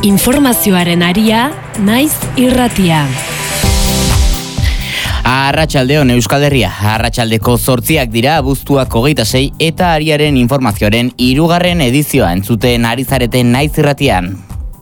Informazioaren aria, naiz irratia. Arratsaldeon Euskal Herria, arratsaldeko 8 dira, abuztuak 26 eta ariaren informazioaren 3. edizioa entzuten ari zareten naiz irratian.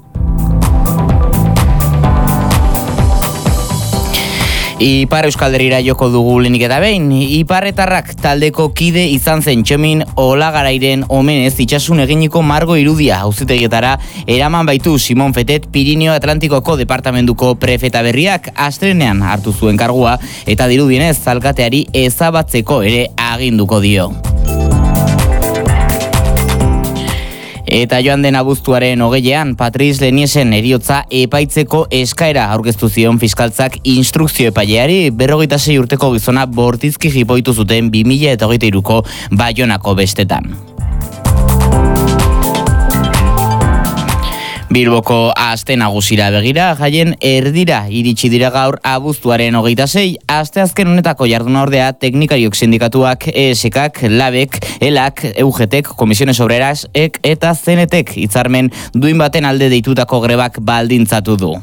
Ipar Euskal Herrira joko dugu lehenik eta behin. Iparretarrak taldeko kide izan zen Txomin Olagarairen omenez itxasun eginiko margo irudia auzitegietara eraman baitu Simon Fetet Pirineo Atlantikoko departamentuko prefeta berriak astelehenean hartu zuen kargua eta dirudienez alkateari ezabatzeko ere aginduko dio. Eta joan den abuztuaren 20ean, Patrice Leniesen heriotza epaitzeko eskaera aurkeztu zion fiskaltzak instrukzio epaileari 46 urteko gizona bortizki jipoitu zuten 2023ko Baionako bestetan. Bilboko aste nagusira begira, jaien erdira iritsi dira gaur abuztuaren 26, asteazken honetako jarduna ordea teknikariok sindikatuak, ESKak, LABek, ELAK, EUGTek, Komisiones Obreras, eta CNTek hitzarmen duin baten alde deitutako grebak baldintzatu du.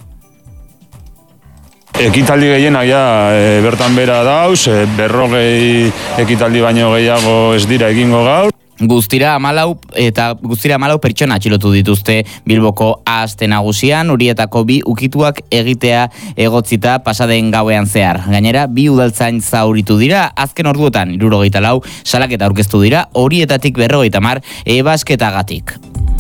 Ekitaldi gehienak bertan bera dauz, 40 ekitaldi baino gehiago ez dira egingo gaur. Guztira 14 pertsona atxilotu dituzte Bilboko aste nagusian, horietako 2 ukituak egitea egotzita pasaden gauean zehar. Gainera, 2 udaltzain zauritu dira, azken orduotan 74 salaketa aurkeztu dira, horietatik 50 ebasketagatik.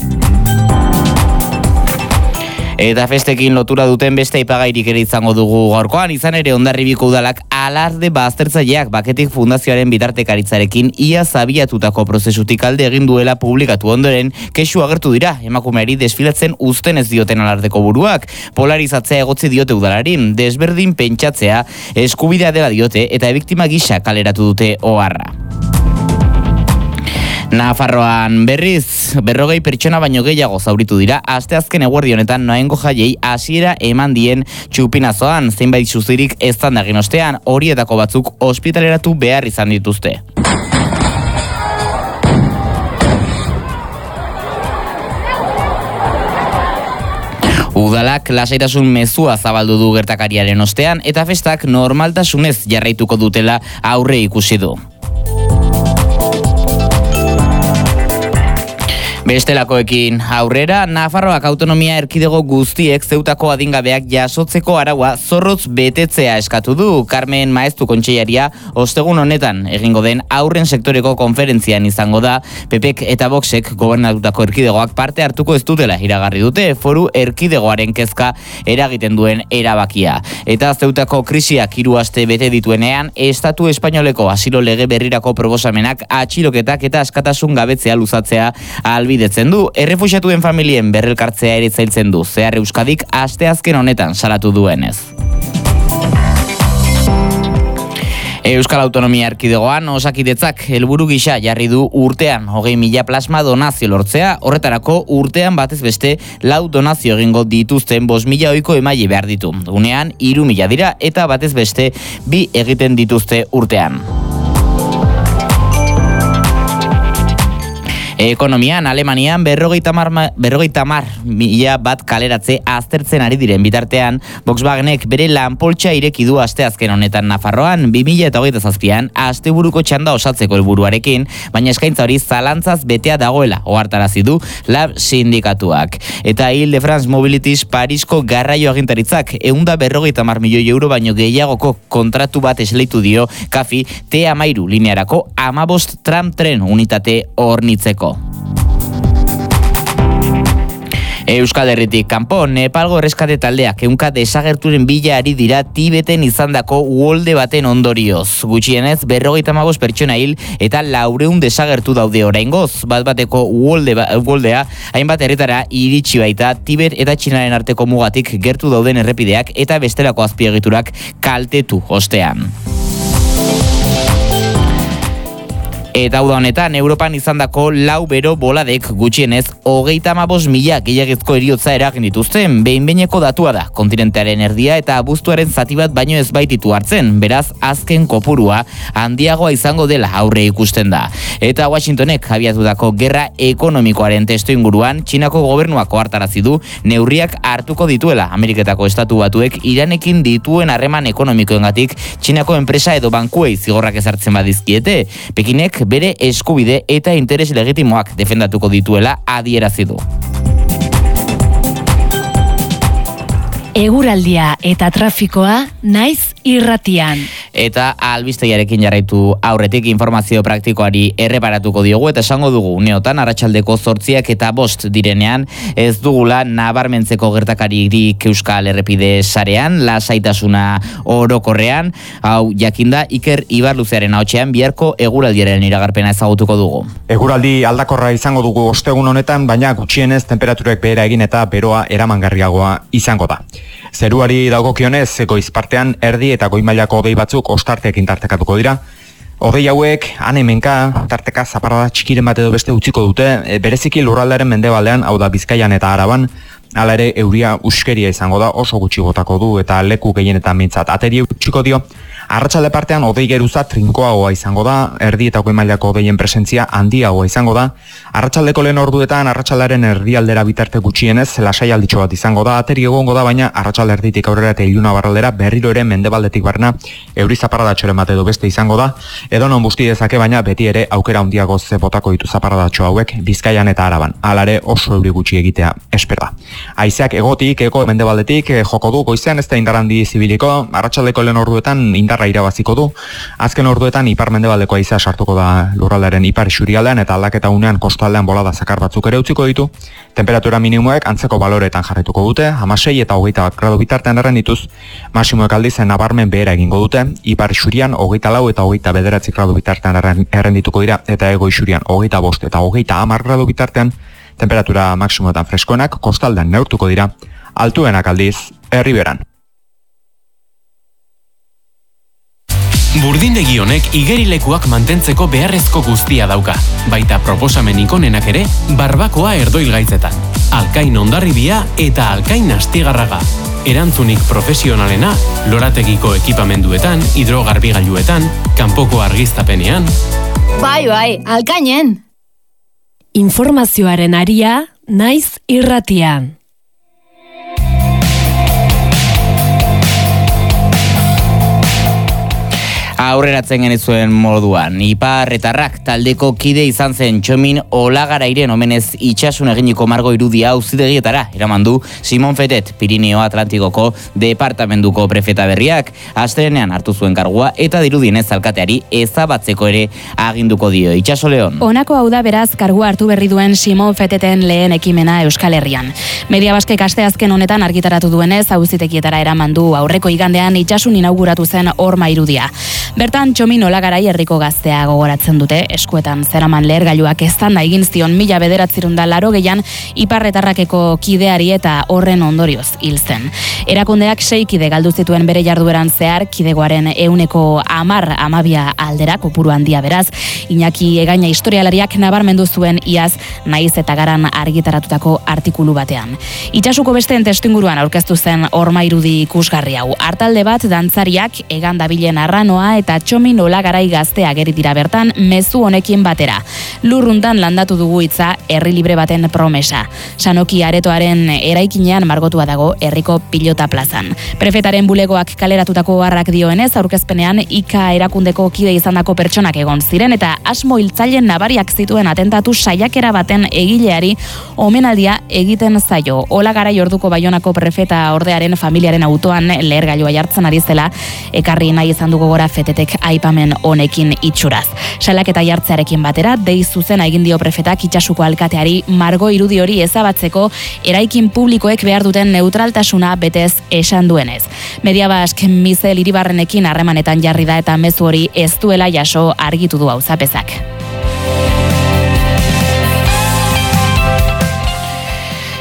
Eta festekin lotura duten beste aipagairik ere izango dugu gaurkoan, izan ere Hondarribiko udalak alarde baztertzaileak Baketik Fundazioaren bitartekaritzarekin ia abiatutako prozesutik alde egin duela publikatu ondoren kexu agertu dira emakumeari desfilatzen uzten ez dioten alardeko buruak. Polarizatzea egotzi diote udalari, desberdin pentsatzea eskubidea dela diote eta biktima gisa kaleratu dute oharra. Nafarroan berriz, 40 pertsona baino gehiago zauritu dira, asteazken eguerdi honetan Noaingo jaiei hasiera eman dien txupinazoan, zeinbait suzirik eztan dagin ostean, horietako batzuk ospitaleratu behar izan dituzte. Udalak lasaitasun mezua zabaldu du gertakariaren ostean eta festak normaltasunez jarraituko dutela aurre ikusi du. Bestelakoekin aurrera, Nafarroak autonomia erkidego guztiek Zeutako adingabeak jasotzeko araua zorrotz betetzea eskatu du. Carmen Maeztu kontseilaria ostegun honetan egingo den aurren sektoreko konferentzian izango da, PPek eta Voxek gobernatutako erkidegoak parte hartuko ez dutela iragarri dute, foru erkidegoaren kezka eragiten duen erabakia. Eta Zeutako krisiak 3 aste bete dituenean, Estatu espainoleko asilo lege berrirako proposamenak atxiloketak eta askatasun gabetzea luzatzea albidetzen du, errefuxiatuen familien berrelkartzea ere zailtzen du, zehar Euskadik asteazken honetan salatu duenez. Euskal Autonomia Erkidegoan Osakidetzak helburu gisa jarri du urtean 20.000 plasma donazio lortzea, horretarako urtean batez beste 4 donazio egingo dituzten 5.000 ohiko emaile behar ditu. Unean 3.000 dira eta batez beste 2 egiten dituzte urtean. Ekonomian, Alemanian 50.000 bat kaleratze aztertzen ari diren bitartean, Volkswagenek bere lanpoltsa ireki du asteazken honetan Nafarroan 2027an asteburuko txanda osatzeko helburuarekin, baina eskaintza hori zalantzaz betea dagoela ohartarazi du Lab sindikatuak. Eta Ile-de-France Mobilities Parisko garraio agintaritzak 150 milioi euro baino gehiagoko kontratu bat esleitu dio Kafi T13 linearako 15 tram-tren unitate hornitzeko. Euskal Herritik kanpo, Nepalgo erreskate taldeak ehunka desagerturen bila ari dira Tibeten izandako uholde baten ondorioz. Gutxienez, 55 pertsona hil eta 400 desagertu daude oraingoz. Bat-bateko uholdea hainbat herritara iritsi baita Tibet eta Txinaren arteko mugatik gertu dauden errepideak eta bestelako azpiegiturak kaltetu ostean. Eta uda honetan, Europan izandako 4 bero boladek gutxienez 35.000 gehiagizko heriotza eragin dituzten, behin-behineko datua da, kontinentearen erdia eta abuztuaren zati bat baino ez baititu hartzen, beraz azken kopurua handiagoa izango dela aurre ikusten da. Eta Washingtonek abiatutako gerra ekonomikoaren testu inguruan, Txinako gobernuak ohartarazi du neurriak hartuko dituela Ameriketako Estatu Batuek Iranekin dituen harreman ekonomikoengatik Txinako enpresa edo bankuei zigorrak ezartzen badizkiete. Pekinek bere eskubide eta interes legitimoak defendatuko dituela adierazi du. Eguraldia eta trafikoa naiz irratian. Eta albistegiarekin jarraitu aurretik informazio praktikoari erreparatuko diogu eta esango dugu uneotan arratsaldeko 8 eta 5 direnean ez dugula nabarmentzeko gertakaririk Euskal Errepide sarean, lasaitasuna orokorrean, hau jakinda Iker Ibarluzearen ahotsean biharko eguraldiaren iragarpena ezagutuko dugu. Eguraldi aldakorra izango dugu ostegun honetan, baina gutxienez temperaturek behera egin eta beroa eramangarriagoa izango da. Zeruari dagokionez, goiz partean erdi eta goi mailako hodei batzuk ostarteekin tartekatuko dira. Hodei hauek, hemenka tarteka zaparrada txikiren bat edo beste utziko dute, bereziki lurraldearen mendebaldean, hau da Bizkaian eta Araban, hala ere euria uskeria izango da, oso gutxi botako du eta leku gehienetan mintzat ateri utziko dio. Arratsalde partean hodei geruza trinkoagoa izango da, erdi eta goi mailako hodeien presentzia handiagoa izango da. Arratsaldeko lehen orduetan arratsaldaren erdialdera bitarte gutxienez lasai alditxo bat izango da, ateri egongo da, baina arratsalde erditik aurrera eta iluna barraldera berriro ere mendebaldetik barna euri zaparradatxoren bat edo beste izango da. Edonon busti dezake, baina beti ere aukera handiago ze botako ditu zaparradatxo hauek Bizkaian eta Araban. Hala ere oso euri gutxi egitea espera. Haizeak egotik, eko mendebaldetik joko du, goizean ez da indar handi zibiliko, arratsaldeko lehen orduetan indarra irabaziko du. Azken orduetan ipar-mendebaldeko haizea sartuko da lurraldearen ipar isurialdean eta aldaketa unean kostaldean bolada zakar batzuk ere utziko ditu. Temperatura minimoek antzeko baloreetan jarraituko dute, 16 eta 21 gradu bitartean errendituz, maximoek aldiz nabarmen behera egingo dute, ipar isurian 24 eta 29 gradu bitartean errendituko dira eta hego isurian 25 eta 30 gradu bitartean. Temperatura maksimoetan freskoenak kostaldean neurtuko dira, altuenak aldiz herriberan. Burdindegi honek igerilekuak mantentzeko beharrezko guztia dauka, baita proposamenik onenak ere barbakoa erdoilgaitzetan, Alkain Hondarribia eta Alkain Astigarraga. Erantzunik profesionalena lorategiko ekipamenduetan, hidrogarbigailuetan, kanpoko argiztapenean. Bai, Alkainen! Informazioaren aria naiz irratian. Aurreratzen genizuen moduan, Iparretarrak taldeko kide izan zen Txomin Olagarairen omenez itxasun eginiko margo irudia auzitegietara eraman du Simon Fetet, Pirineo Atlantikoko departamentuko prefeta berriak, astelehenean hartu zuen kargua eta dirudienez alkateari ezabatzeko ere aginduko dio. Itxaso Leon. Honako hau da beraz kargua hartu berri duen Simon Feteten lehen ekimena Euskal Herrian. Media Baskek asteazken honetan argitaratu duenez auzitegietara eraman du aurreko igandean itxasun inauguratu zen horma irudia. Bertan Txomin Olagarai herriko gaztea gogoratzen dute, eskuetan zeraman lehergailuak eztanda egin zion 1980 Iparretarrakeko kideari eta horren ondorioz hil zen. Erakundeak 6 kide galdu zituen bere jardueran zehar, kidegoaren 10-12 aldera, kopuru handia beraz, Iñaki Egaña historialariak nabarmendu zuen iaz naiz eta garan argitaratutako artikulu batean. Itsasuko besteen testuinguruan aurkeztu zen horma irudi ikusgarri hau. Artalde bat dantzariak egan dabilen arranoa eta Txomin Olagarai gaztea geri dira bertan mezu honekin batera. Lurrundan landatu dugu hitza herri libre baten promesa. Sanoki aretoaren eraikinean margotua dago herriko pilota plazan. Prefetaren bulegoak kaleratutako harrak dioenez aurkezpenean IKA erakundeko kide izandako pertsonak egon ziren eta asmo hiltzaileen nabariak zituen atentatu saiakera baten egileari omenaldia egiten zaio. Olagarai orduko Baionako prefeta ordearen familiaren autoan lehergailua jartzen ari zela ekarri nahi izan dugu gora Fetetek aipamen honekin itxuraz. Salaketa jartzearekin batera, dei zuzena egin dio prefetak itsasuko alkateari margo irudi hori ezabatzeko eraikin publikoek behar duten neutraltasuna betez esan duenez. Media Bask Mizel Iribarrenekin harremanetan jarri da eta mezu hori ez duela jaso argitu du auzapezak.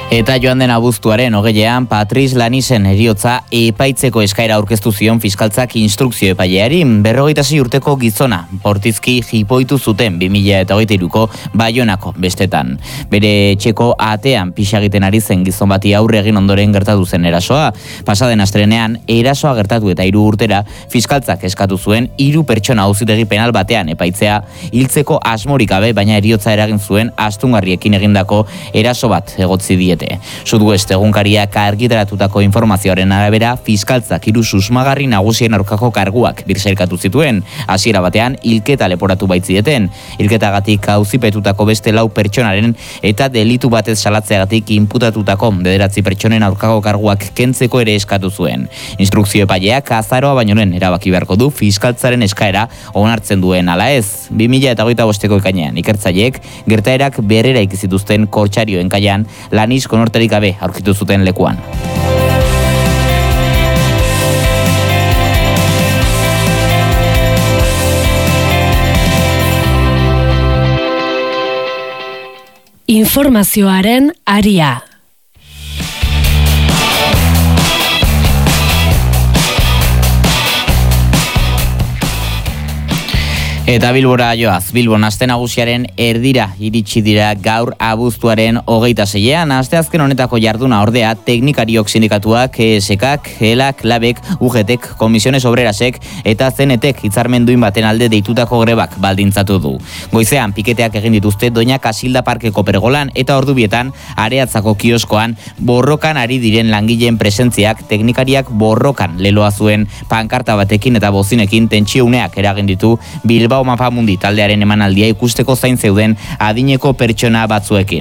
Eta joan den abuztuaren 20ean Patrice Lanisen heriotza epaitzeko eskaera aurkeztu zion fiskaltzak instrukzio epaileari. 46 urteko gizona bortizki jipoitu zuten 2023ko Baionako bestetan. Bere etxeko atean pixa egiten ari zen gizon bati aurre egin ondoren gertatu zen erasoa. Pasaden astelehenean erasoa gertatu eta 3 urtera fiskaltzak eskatu zuen 3 pertsona auzitegi penal batean epaitzea hiltzeko asmorik gabe, baina heriotza eragin zuen astungarriekin egindako eraso bat egotzi diete. Sudwest egunkariak argitaratutako informazioaren arabera, fiskaltzak 3 susmagarri nagusien aurkako karguak birsailkatu zituen. Hasiera batean hilketa leporatu baitzieten. Hilketagatik auzipetutako beste 4 pertsonaren eta delitu batez salatzeagatik inputatutako 9 pertsonen aurkako karguak kentzeko ere eskatu zuen. Instrukzio epaileak azaroa baino lehen erabaki beharko du fiskaltzaren eskaera onartzen duen ala ez. 2025ko ekainean ikertzaileek gertaerak berrera ikizituzten Kortxarioen kaian Lanis konorterik gabe aurkitu zuten lekuan. Informazioaren aria. Eta Bilbora joaz, Bilbon aste nagusiaren erdira iritsi dira gaur abuztuaren 26ean. Asteazken honetako jarduna ordea teknikariok sindikatuak, ESKak, ELAK, LABek, UGTek, Komisiones Obrerasek eta CNTek hitzarmenduin baten alde deitutako grebak baldintzatu du. Goizean piketeak egin dituzte Doña Casilda Parkeko pergolan eta ordubietan Areatzako kioskoan borrokan ari diren langileen presentziak teknikariak borrokan leloa zuen pankarta batekin eta bozinekin tentsiuneak eragin ditu Bilbao Mapamundi taldearen emanaldia ikusteko zain zeuden adineko pertsona batzuekin.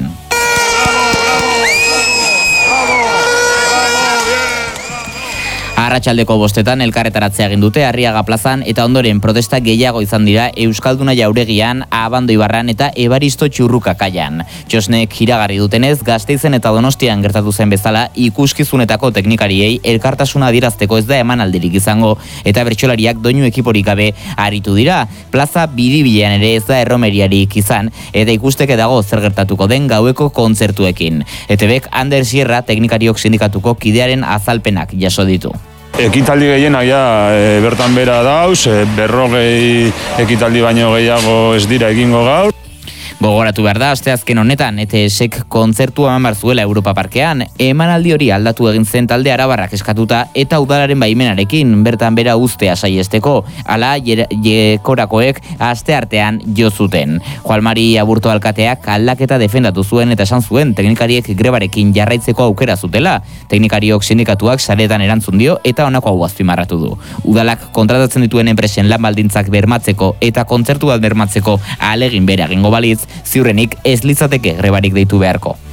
Arratsaldeko 5etan elkarretaratzea egin dute Arriaga plazan eta ondoren protesta gehiago izan dira Euskalduna Jauregian, Abando Ibarran eta Ebaristo Txurruka kaian. Txosnek iragarri dutenez, Gasteizen eta Donostian gertatu zen bezala ikuskizunetako teknikariei elkartasuna adierazteko ez da emanaldirik izango eta bertsolariak doinu ekiporik gabe aritu dira. Plaza biribilean ere ez da erromeriarik izan eta ikusteke dago zer gertatuko den gaueko kontzertuekin. ETBek Ander Sierra teknikariok sindikatuko kidearen azalpenak jaso ditu. Ekitaldi gehienak bertan bera dauz, 40 ekitaldi baino gehiago ez dira egingo gaur. Gogoratu behar da, asteazken honetan, ETSek kontzertua eman zuela Europa Parkean. Emanaldi hori aldatu egin zen talde arabarrak eskatuta eta udalaren baimenarekin bertan bera uztea saiesteko. Hala, jekorakoek asteartean jo zuten. Juanmari Aburto alkateak aldaketa defendatu zuen eta esan zuen teknikariek grebarekin jarraitzeko aukera zutela. Teknikariok sindikatuak saretan erantzun dio eta honako hau azpimarratu du. Udalak kontratatzen dituen enpresen lan baldintzak bermatzeko eta kontzertu bat bermatzeko ahalegin bere egingo balitz, ziurrenik ez litzateke grebarik deitu beharko.